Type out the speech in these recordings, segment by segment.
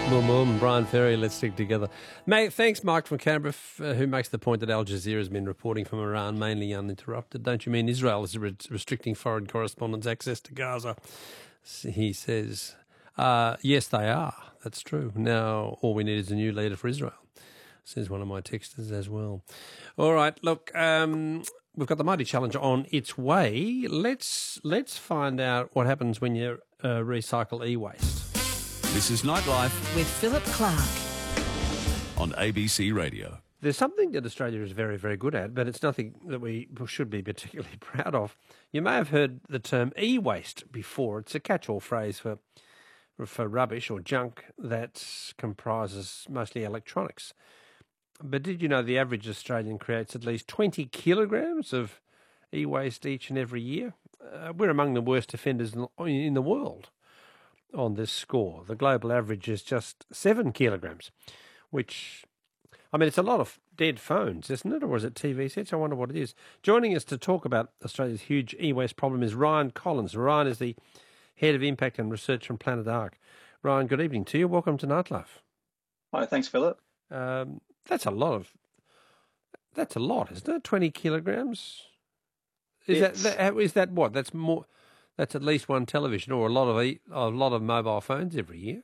Boom, Brian Ferry, let's stick together. Mate, thanks, Mike from Canberra, who makes the point that Al Jazeera has been reporting from Iran mainly uninterrupted. Don't you mean Israel is restricting foreign correspondents' access to Gaza? He says, yes, they are. That's true. Now, all we need is a new leader for Israel, says one of my texters as well. All right, look, we've got the Mighty Challenge on its way. Let's find out what happens when you recycle e-waste. This is Nightlife with Philip Clark on ABC Radio. There's something that Australia is very, very good at, but it's nothing that we should be particularly proud of. You may have heard the term e-waste before. It's a catch-all phrase for rubbish or junk that comprises mostly electronics. But did you know the average Australian creates at least 20 kilograms of e-waste each and every year? We're among the worst offenders in the world on this score. The global average is just 7 kilograms, which, I mean, it's a lot of dead phones, isn't it? Or is it TV sets? I wonder what it is. Joining us to talk about Australia's huge e-waste problem is Ryan Collins. Ryan is the Head of Impact and Research from Planet Ark. Ryan, good evening to you. Welcome to Nightlife. Hi, thanks, Philip. That's a lot, isn't it? 20 kilograms? Is that what? That's more. That's at least one television or a lot of mobile phones every year.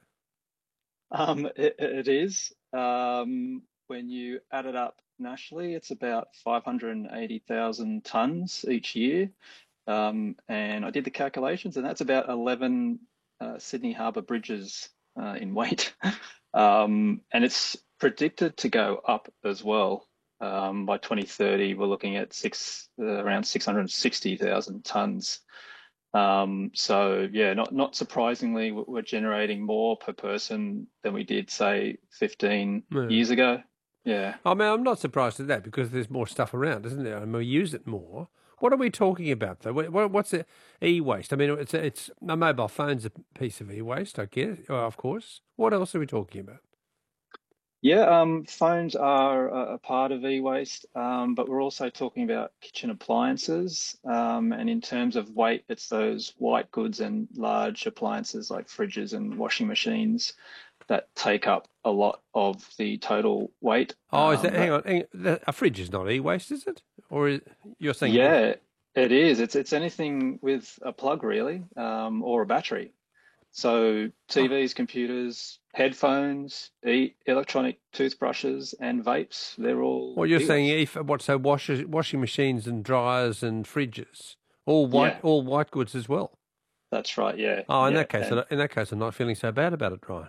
It is. When you add it up nationally, it's about 580,000 tonnes each year. And I did the calculations, and that's about 11 Sydney Harbour bridges in weight. And it's predicted to go up as well. By 2030, we're looking at around 660,000 tonnes. So yeah, not surprisingly, we're generating more per person than we did, say, 15 years ago. Yeah. I mean, I'm not surprised at that because there's more stuff around, isn't there? And we use it more. What are we talking about, though? What's the e-waste? I mean, it's a mobile phone's a piece of e-waste, I guess, of course. What else are we talking about? Yeah, phones are a part of e-waste, but we're also talking about kitchen appliances. And in terms of weight, it's those white goods and large appliances like fridges and washing machines that take up a lot of the total weight. Oh, is that? Hang on, a fridge is not e-waste, is it? Or you're saying? Yeah, it is. It's anything with a plug, really, or a battery. So TVs, computers, headphones, electronic toothbrushes and vapes, they're all... What you're saying, so washing machines and dryers and fridges, all white goods as well? That's right, yeah. Oh, in yeah. that case, I'm not feeling so bad about it, Ryan.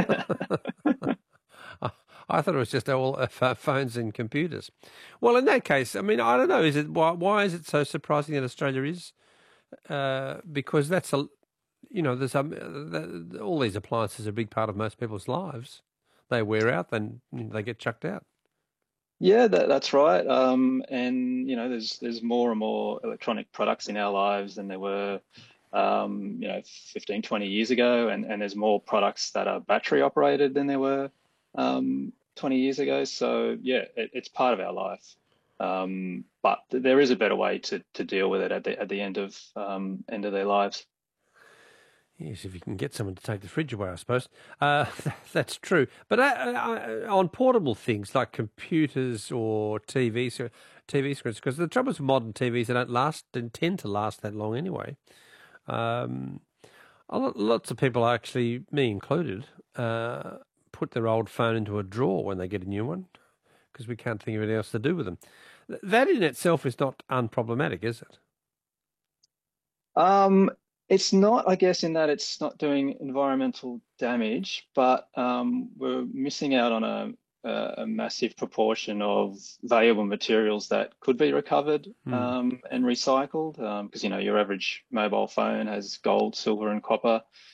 I thought it was just all phones and computers. Well, in that case, I mean, I don't know. Why is it so surprising that Australia is? Because that's there's all these appliances are a big part of most people's lives. They wear out, then they get chucked out. Yeah, that's right. And there's more and more electronic products in our lives than there were, 15, 20 years ago, and there's more products that are battery operated than there were 20 years ago. So yeah, it's part of our life. But there is a better way to deal with it at the end of their lives. Yes, if you can get someone to take the fridge away, I suppose. That's true. But on portable things like computers or TV screens, because the trouble with modern TVs, they tend to last that long anyway. Lots of people, actually, me included, put their old phone into a drawer when they get a new one because we can't think of anything else to do with them. That in itself is not unproblematic, is it? It's not, I guess, in that it's not doing environmental damage, but we're missing out on a massive proportion of valuable materials that could be recovered and recycled. Because your average mobile phone has gold, silver, and copper